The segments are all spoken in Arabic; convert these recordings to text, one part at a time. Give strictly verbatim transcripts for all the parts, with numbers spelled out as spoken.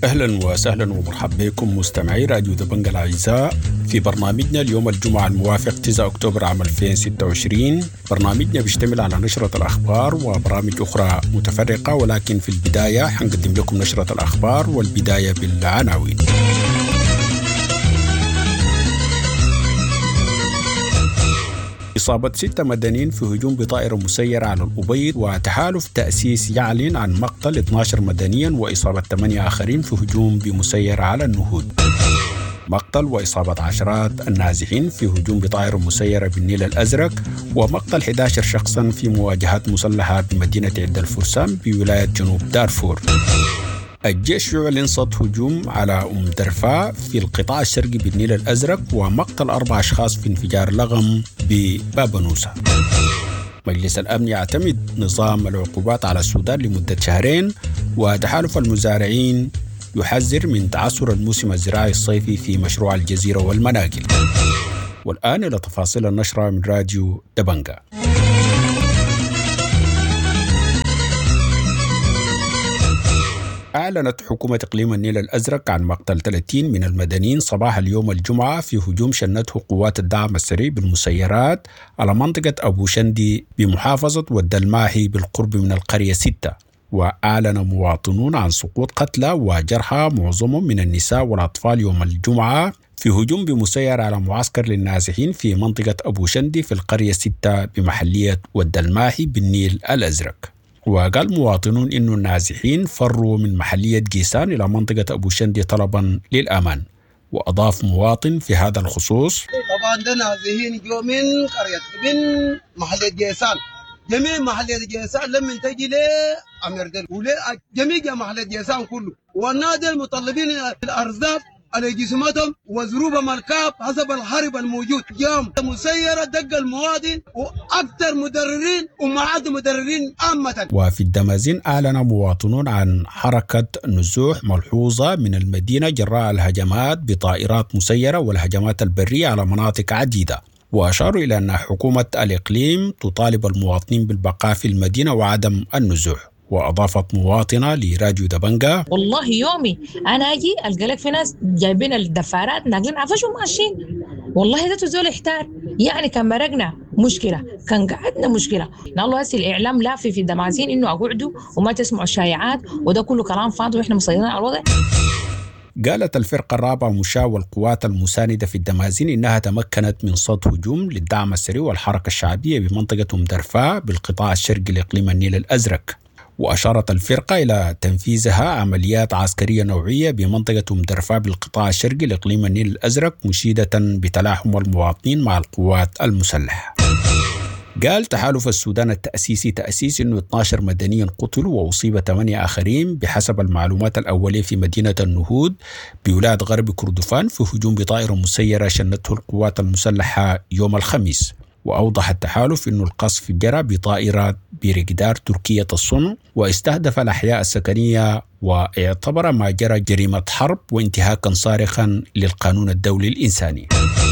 أهلا وسهلا ومرحبا بكم مستمعي راديو دبنجة الأعزاء في برنامجنا اليوم الجمعة الموافق تسعة أكتوبر عام ألفين وستة وعشرين. برنامجنا بيشتمل على نشرة الأخبار وبرامج أخرى متفرقة، ولكن في البداية حنقدم لكم نشرة الأخبار والبداية بالعناوين. إصابة ستة مدنيين في هجوم بطائرة مسيرة على الأبيض، وتحالف تأسيس يعلن عن مقتل اثني عشر مدنيا وإصابة ثمانية آخرين في هجوم بمسيرة على النهود. مقتل وإصابة عشرات النازحين في هجوم بطائرة مسيرة بالنيل الأزرق، ومقتل أحد عشر شخصا في مواجهات مسلحة بمدينة عد الفرسان بولاية جنوب دارفور. الجيش يعلن صد هجوم على أم درفا في القطاع الشرقي بالنيل الأزرق، ومقتل أربع أشخاص في انفجار لغم ببابنوسا. مجلس الأمن يعتمد نظام العقوبات على السودان لمدة شهرين، وتحالف المزارعين يحذر من تعثر الموسم الزراعي الصيفي في مشروع الجزيرة والمناقل. والآن إلى تفاصيل النشرة من راديو دبنجة. أعلنت حكومة إقليم النيل الأزرق عن مقتل ثلاثين من المدنيين صباح اليوم الجمعة في هجوم شنته قوات الدعم السريع بالمسيرات على منطقة أبو شندي بمحافظة والدلماحي بالقرب من القرية ستة. وأعلن مواطنون عن سقوط قتلى وجرحى معظمهم من النساء والأطفال يوم الجمعة في هجوم بمسير على معسكر للنازحين في منطقة أبو شندي في القرية ستة بمحلية والدلماحي بالنيل الأزرق. وقال مواطنون إنه النازحين فروا من محلية جيسان إلى منطقة أبو شندي طلبا للأمان. وأضاف مواطن في هذا الخصوص: طبعا ده نازحين جو من قرية من محلية جيسان، جميع محلية جيسان لما تجي لأمير دل جميع محلية جيسان كله، والناس المطلبين الأرزاق على جسماتهم وظروفهم الكاب حسب الحرب الموجود. يوم مسيرة دق المواطن وأكثر مدررين ومعاد مدررين عامة. وفي الدمازين أعلن مواطنون عن حركة نزوح ملحوظة من المدينة جراء الهجمات بطائرات مسيرة والهجمات البرية على مناطق عديدة، وأشاروا إلى أن حكومة الإقليم تطالب المواطنين بالبقاء في المدينة وعدم النزوح. وأضافت مواطنة لراديو دبنجة: والله يومي أنا أجي ألقى لك في ناس جايبين الدفارات ناقلين عفش وماشيين، والله ده تزول احتار. يعني كان مرقنا مشكلة، كان قعدنا مشكلة. الله هسي الإعلام لافي في الدمازين إنه أقعدوا وما تسمعوا الشائعات، وده كله كلام فاضي وإحنا مسيطرين على الوضع. قالت الفرقة الرابعة مشاة والقوات المساندة في الدمازين إنها تمكنت من صد هجوم للدعم السريع والحركة الشعبية بمنطقة أم درفا بالقطاع الشرقي لإقليم النيل الأزرق. وأشارت الفرقة إلى تنفيذها عمليات عسكرية نوعية بمنطقة أم درفا بالقطاع الشرقي لإقليم النيل الأزرق، مشيدة بتلاحم المواطنين مع القوات المسلحة. قال تحالف السودان التأسيسي تأسيس إنه اثني عشر مدنيا قتلوا وأصيب ثمانية آخرين بحسب المعلومات الأولية في مدينة النهود بولاية غرب كردفان في هجوم بطائرة مسيرة شنته القوات المسلحة يوم الخميس. وأوضح التحالف إنه القصف جرى بطائرة بريجدار تركية الصنع واستهدف الأحياء السكنية، واعتبر ما جرى جريمة حرب وانتهاكا صارخا للقانون الدولي الإنساني.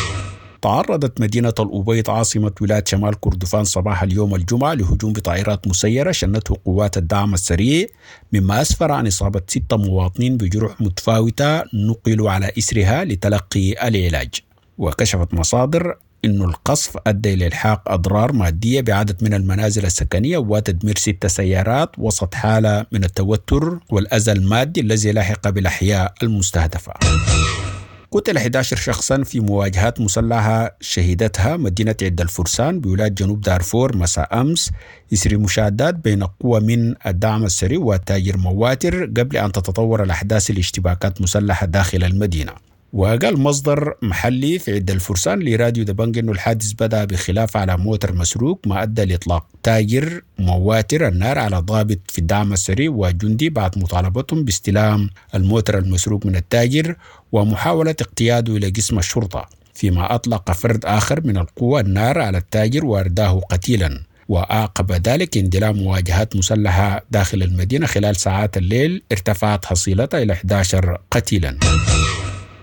تعرضت مدينة الأبيض عاصمة ولاية شمال كردفان صباح اليوم الجمعة لهجوم بطائرات مسيرة شنته قوات الدعم السريع، مما أسفر عن إصابة ستة مواطنين بجروح متفاوتة نقلوا على إثرها لتلقي العلاج. وكشفت مصادر إنه القصف أدى إلى إلحاق أضرار مادية بعدد من المنازل السكنية وتدمير ست سيارات وسط حالة من التوتر والأذى المادي الذي لحق بالأحياء المستهدفة. قتل أحد عشر شخصا في مواجهات مسلحة شهدتها مدينة عد الفرسان بولاية جنوب دارفور مساء أمس إثر مشادات بين قوى من الدعم السريع وتاجر مواتر قبل أن تتطور الأحداث لاشتباكات مسلحة داخل المدينة. وقال مصدر محلي في عد الفرسان لراديو دبنجة إنه الحادث بدأ بخلاف على موتر مسروق، ما أدى لإطلاق تاجر مواتر النار على ضابط في الدعم السريع وجندي بعد مطالبتهم باستلام الموتر المسروق من التاجر ومحاولة اقتياده إلى قسم الشرطة، فيما أطلق فرد آخر من القوى النار على التاجر وأرداه قتيلا. وأعقب ذلك اندلاع مواجهات مسلحة داخل المدينة خلال ساعات الليل ارتفعت حصيلتها إلى أحد عشر قتيلا.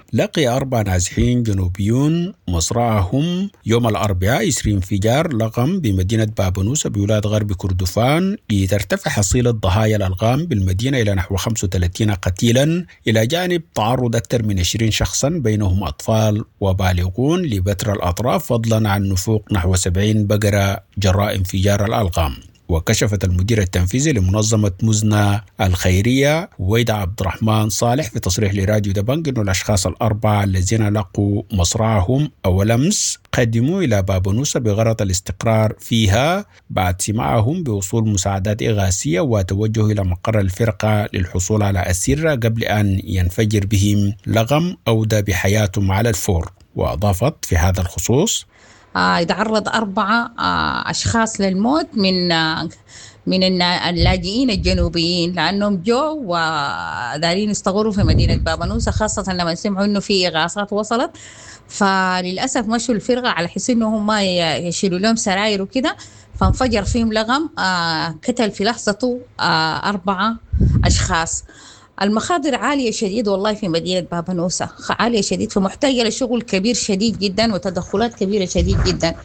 لقي أربع نازحين جنوبيون مصرعهم يوم الأربعاء يسري انفجار لغم بمدينة بابنوسة بولاية غرب كردفان لترتفع حصيلة ضحايا الألغام بالمدينة إلى نحو خمسة وثلاثين قتيلا، إلى جانب تعرض أكثر من عشرين شخصا بينهم أطفال وبالغون لبتر الأطراف، فضلا عن نفوق نحو سبعين بقرة جراء انفجار الألغام. وكشفت المدير التنفيذي لمنظمة مزنة الخيرية ويدا عبد الرحمن صالح في تصريح لراديو دبنج أن الأشخاص الأربعة الذين لقوا مصرعهم أول أمس قدموا إلى بابنوسة بغرض الاستقرار فيها بعد سماعهم بوصول مساعدات إغاثية، وتوجهوا إلى مقر الفرقة للحصول على أسرة قبل أن ينفجر بهم لغم أودى بحياتهم على الفور. وأضافت في هذا الخصوص: يتعرض أربعة أشخاص للموت من من اللاجئين الجنوبيين، لأنهم جو ودارين يستغروا في مدينة بابنوسة، خاصة لما سمعوا إنه في إغاثات وصلت، فللأسف مشوا الفرقة على حس إنهم ما يشيلوا لهم سراير وكده، فانفجر فيهم لغم قتل في لحظته أربعة أشخاص. المخاطر عالية شديد والله في مدينة بابنوسة، عالية شديد، فمحتاجة لشغل كبير شديد جدا وتدخلات كبيرة شديد جدا.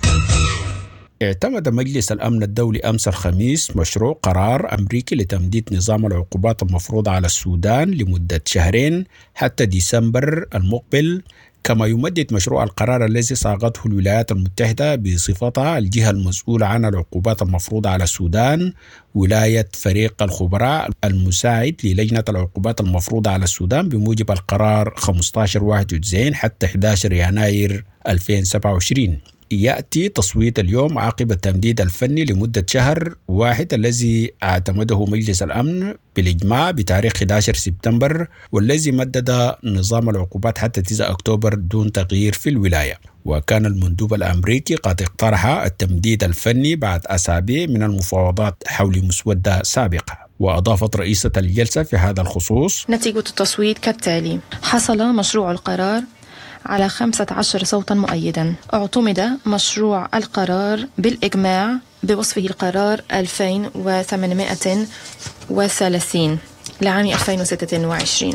اعتمد مجلس الأمن الدولي أمس الخميس مشروع قرار أمريكي لتمديد نظام العقوبات المفروضة على السودان لمدة شهرين حتى ديسمبر المقبل، كما يمدد مشروع القرار الذي صاغته الولايات المتحدة بصفتها الجهة المسؤولة عن العقوبات المفروضة على السودان ولاية فريق الخبراء المساعد للجنة العقوبات المفروضة على السودان بموجب القرار خمسة عشر واحد وتسعين حتى أحد عشر يناير ألفين وسبعة وعشرين. يأتي تصويت اليوم عقب التمديد الفني لمدة شهر واحد الذي اعتمده مجلس الأمن بالإجماع بتاريخ أحد عشر سبتمبر، والذي مدد نظام العقوبات حتى تسعة أكتوبر دون تغيير في الولاية. وكان المندوب الأمريكي قد اقترح التمديد الفني بعد أسابيع من المفاوضات حول مسودة سابقة. وأضافت رئيسة الجلسة في هذا الخصوص: نتيجة التصويت كالتالي: حصل مشروع القرار على خمسة عشر صوتا مؤيدا. اعتمد مشروع القرار بالإجماع بوصفه القرار ألفين وثمانمائة وثلاثين لعام ألفين وستة وعشرين.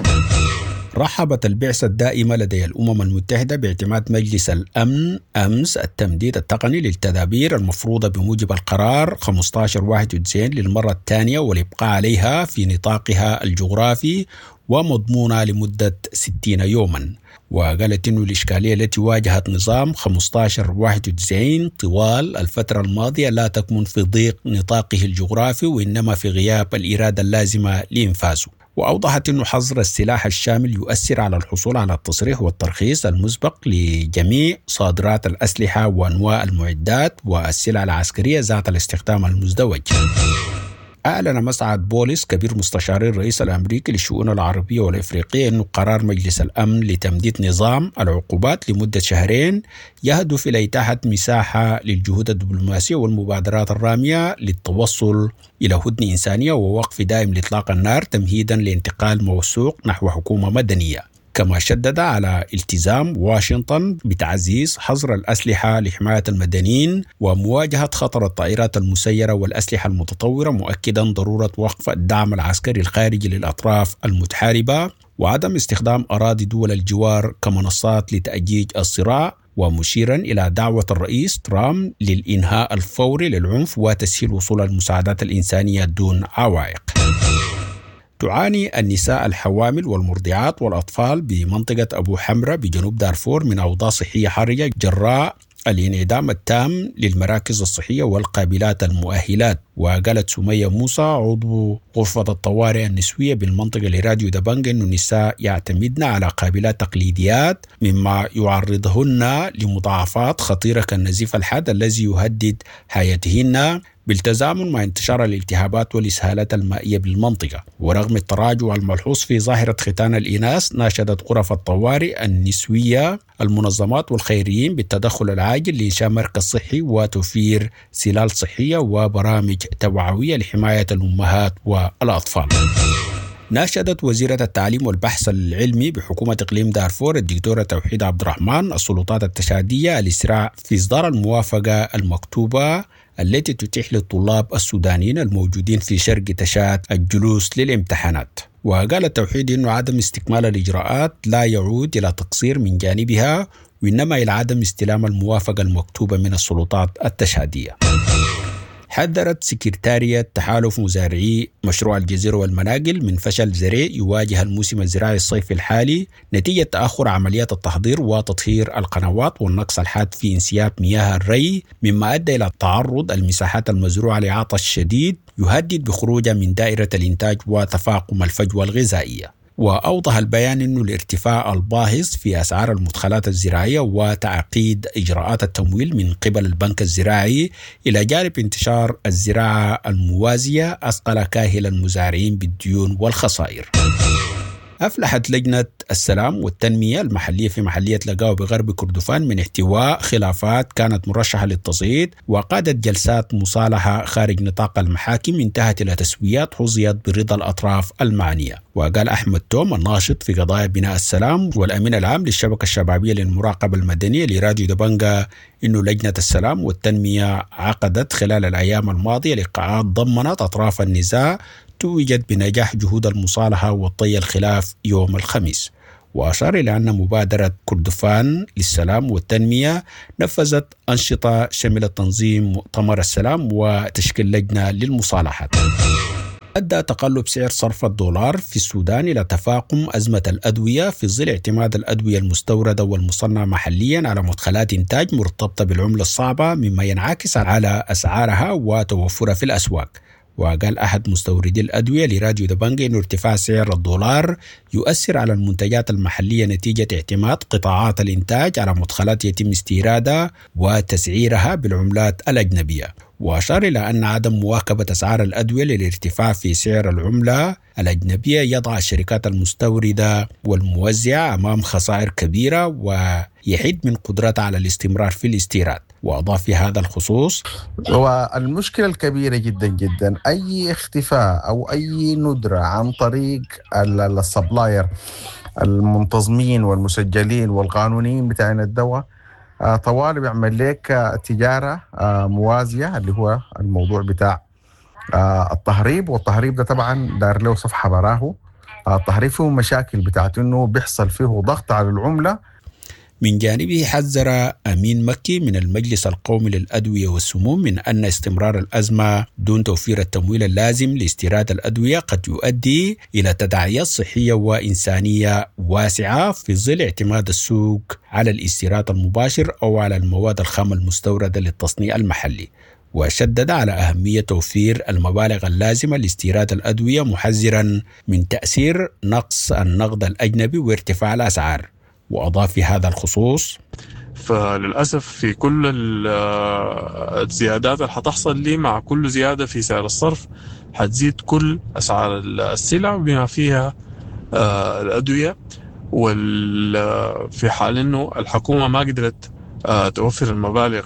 رحبت البعثة الدائمة لدى الأمم المتحدة باعتماد مجلس الأمن أمس التمديد التقني للتدابير المفروضة بموجب القرار خمسة عشر واحد وتسعين للمرة الثانية، والإبقاء عليها في نطاقها الجغرافي ومضمونة لمدة ستين يوما. وقالت إنه الإشكالية التي واجهت نظام خمسة عشر واحد وتسعين طوال الفترة الماضية لا تكمن في ضيق نطاقه الجغرافي، وإنما في غياب الإرادة اللازمة لإنفاذه. وأوضحت أنه حظر السلاح الشامل يؤثر على الحصول على التصريح والترخيص المسبق لجميع صادرات الأسلحة وأنواع المعدات والسلع العسكرية ذات الاستخدام المزدوج. أعلن مسعد بوليس كبير مستشاري الرئيس الأمريكي للشؤون العربية والإفريقية أنه قرار مجلس الأمن لتمديد نظام العقوبات لمدة شهرين يهدف إلى إتاحة مساحة للجهود الدبلوماسية والمبادرات الرامية للتوصل إلى هدنة إنسانية ووقف دائم لإطلاق النار تمهيدا لانتقال موثوق نحو حكومة مدنية. كما شدد على التزام واشنطن بتعزيز حظر الأسلحة لحماية المدنيين ومواجهة خطر الطائرات المسيرة والأسلحة المتطورة، مؤكدا ضرورة وقف الدعم العسكري الخارجي للأطراف المتحاربة وعدم استخدام أراضي دول الجوار كمنصات لتأجيج الصراع، ومشيرا إلى دعوة الرئيس ترامب للإنهاء الفوري للعنف وتسهيل وصول المساعدات الإنسانية دون عوائق. تعاني النساء الحوامل والمرضعات والأطفال بمنطقة أبو حمرة بجنوب دارفور من أوضاع صحية حرجة جراء الانعدام التام للمراكز الصحية والقابلات المؤهلات. وقالت سمية موسى عضو غرفة الطوارئ النسوية بالمنطقة لراديو دبنج أن النساء يعتمدن على قابلات تقليديات مما يعرضهن لمضاعفات خطيرة كالنزيف الحاد الذي يهدد حياتهن بالتزامن مع انتشار الالتهابات والإسهالات المائية بالمنطقة. ورغم التراجع الملحوظ في ظاهرة ختان الإناث، ناشدت غرف الطوارئ النسوية المنظمات والخيريين بالتدخل العاجل لإنشاء مركز صحي وتوفير سلال صحية وبرامج توعوية لحماية الأمهات والأطفال. ناشدت وزيرة التعليم والبحث العلمي بحكومة إقليم دارفور الدكتورة توحيد عبد الرحمن السلطات التشادية الإسراع في إصدار الموافقة المكتوبة التي تتيح للطلاب السودانيين الموجودين في شرق تشاد الجلوس للامتحانات. وقال التوحيد أنه عدم استكمال الإجراءات لا يعود إلى تقصير من جانبها، وإنما إلى عدم استلام الموافقة المكتوبة من السلطات التشهدية. حذرت سكرتارية تحالف مزارعي مشروع الجزيرة والمناقل من فشل ذريع يواجه الموسم الزراعي الصيفي الحالي نتيجة تأخر عمليات التحضير وتطهير القنوات والنقص الحاد في انسياب مياه الري، مما أدى إلى تعرض المساحات المزروعة لعطش شديد يهدد بخروجها من دائرة الإنتاج وتفاقم الفجوة الغذائية. وأوضح البيان أنه الارتفاع الباهظ في أسعار المدخلات الزراعية وتعقيد إجراءات التمويل من قبل البنك الزراعي إلى جانب انتشار الزراعة الموازية أثقل كاهل المزارعين بالديون والخسائر. أفلحت لجنة السلام والتنمية المحلية في محلية لقاو بغرب كردفان من احتواء خلافات كانت مرشحة للتصعيد، وقادت جلسات مصالحة خارج نطاق المحاكم انتهت إلى تسويات حظيت برضا الأطراف المعنية. وقال أحمد توم الناشط في قضايا بناء السلام والأمين العام للشبكة الشبابية للمراقبة المدنية لراديو دبنجة إنه لجنة السلام والتنمية عقدت خلال الأيام الماضية لقاءات ضمنت أطراف النزاع توجد بنجاح جهود المصالحة وطي الخلاف يوم الخميس. وأشار إلى أن مبادرة كردفان للسلام والتنمية نفذت أنشطة شملت تنظيم مؤتمر السلام وتشكيل لجنة للمصالحات. أدى تقلب سعر صرف الدولار في السودان إلى تفاقم أزمة الأدوية في ظل اعتماد الأدوية المستوردة والمصنعة محليا على مدخلات إنتاج مرتبطة بالعملة الصعبة، مما ينعكس على أسعارها وتوفرها في الأسواق. وقال أحد مستوردي الأدوية لراديو دبنجة إن ارتفاع سعر الدولار يؤثر على المنتجات المحلية نتيجة اعتماد قطاعات الإنتاج على مدخلات يتم استيرادها وتسعيرها بالعملات الأجنبية. وأشار إلى أن عدم مواكبة أسعار الأدوية للارتفاع في سعر العملة الأجنبية يضع الشركات المستوردة والموزعة أمام خسائر كبيرة ويحد من قدرتها على الاستمرار في الاستيراد. وأضاف في هذا الخصوص: والمشكلة الكبيرة جدا جدا أي اختفاء أو أي ندرة عن طريق السبلاير المنتظمين والمسجلين والقانونيين بتاعين الدواء طوال بيعمل لك تجارة موازية، اللي هو الموضوع بتاع التهريب. والتهريب ده طبعا دار له صفحة براه. التهريب فيه مشاكل بتاعت انه بيحصل فيه ضغط على العملة. من جانبه حذر أمين مكي من المجلس القومي للأدوية والسموم من أن استمرار الأزمة دون توفير التمويل اللازم لاستيراد الأدوية قد يؤدي إلى تداعيات صحية وإنسانية واسعة في ظل اعتماد السوق على الاستيراد المباشر أو على المواد الخام المستوردة للتصنيع المحلي. وشدد على أهمية توفير المبالغ اللازمة لاستيراد الأدوية، محذرا من تأثير نقص النقد الأجنبي وارتفاع الأسعار. وأضاف في هذا الخصوص: فللأسف في كل الزيادات اللي حتحصل لي مع كل زيادة في سعر الصرف حتزيد كل أسعار السلع بما فيها الأدوية. وفي حال أنه الحكومة ما قدرت توفر المبالغ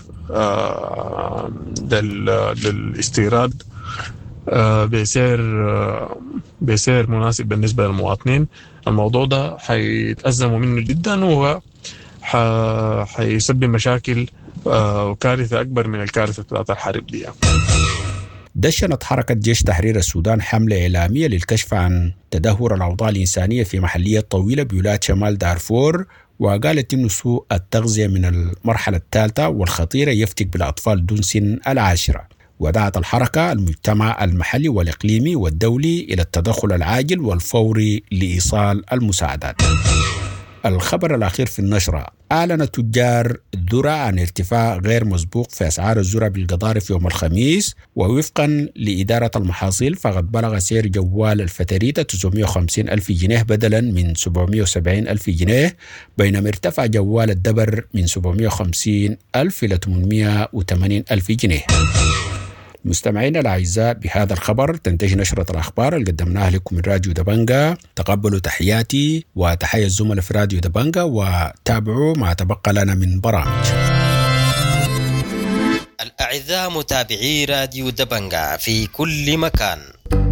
للاستيراد بسعر بسعر مناسب بالنسبة للمواطنين، الموضوع ده حيتأزموا منه جدا وهو حيسبب مشاكل وكارثة أكبر من الكارثة بتاعت الحرب دي. دشنت حركة جيش تحرير السودان حملة إعلامية للكشف عن تدهور الأوضاع الإنسانية في محلية طويلة بولاية شمال دارفور، وقالت إن سوء التغذية من المرحلة الثالثة والخطيرة يفتك بالأطفال دون سن العاشرة. ودعت الحركة المجتمع المحلي والإقليمي والدولي إلى التدخل العاجل والفوري لإيصال المساعدات. الخبر الأخير في النشرة: أعلن تجار الذرة عن ارتفاع غير مسبوق في أسعار الذرة بالقضارف يوم الخميس، ووفقا لإدارة المحاصيل فقد بلغ سعر جوال الفتريتة تسعمائة وخمسين ألف جنيه بدلا من سبعمائة وسبعين ألف جنيه، بينما ارتفع جوال الدبر من سبعمائة وخمسين ألف إلى ثمانمائة وثمانين ألف جنيه. مستمعينا الأعزاء، بهذا الخبر تنتهي نشرة الأخبار اللي قدمناها لكم من راديو دبنجة. تقبلوا تحياتي وتحية الزملاء في راديو دبنجة، وتابعوا ما تبقى لنا من برامج. الأعزاء متابعي راديو دبنجة في كل مكان،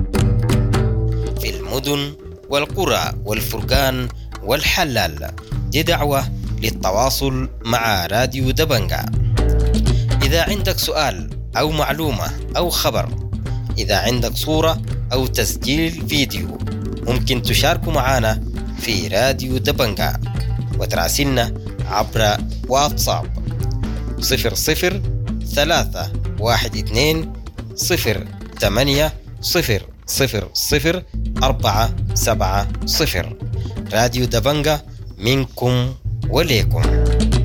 في المدن والقرى والفرقان والحلال، دي دعوة للتواصل مع راديو دبنجة. إذا عندك سؤال أو معلومة أو خبر، إذا عندك صورة أو تسجيل فيديو، ممكن تشاركوا معنا في راديو دبنجا وتراسلنا عبر واتساب صفر صفر ثلاثة واحد اثنين صفر ثمانية صفر صفر صفر أربعة سبعة صفر. راديو دبنجا منكم وليكم.